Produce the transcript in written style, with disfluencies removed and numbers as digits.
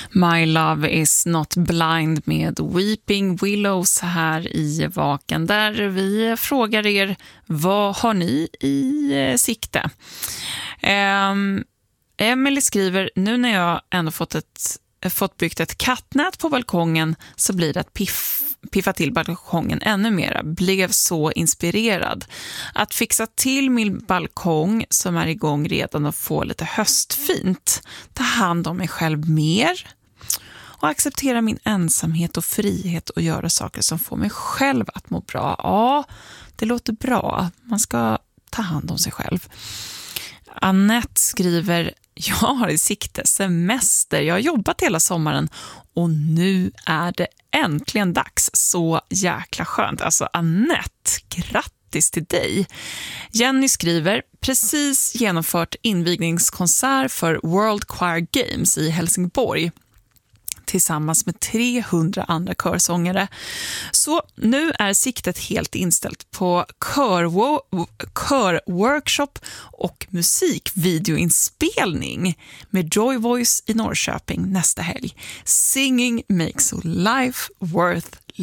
My Love Is Not Blind med Weeping Willows här i Vaken, där vi frågar er, vad har ni i sikte? Emily skriver, nu när jag ändå fått byggt ett kattnät på balkongen så blir det att piffa till balkongen ännu mera. Blev så inspirerad. Att fixa till min balkong som är igång redan och få lite höstfint. Ta hand om mig själv mer. Och acceptera min ensamhet och frihet och göra saker som får mig själv att må bra. Ja, det låter bra. Man ska ta hand om sig själv. Annette skriver, jag har i sikte semester. Jag har jobbat hela sommaren och nu är det äntligen dags. Så jäkla skönt. Alltså Annette, grattis till dig. Jenny skriver, precis genomfört invigningskonsert för World Choir Games i Helsingborg tillsammans med 300 andra körsångare. Så nu är siktet helt inställt på körworkshop och musikvideoinspelning med Joy Voice i Norrköping nästa helg. Singing makes life worth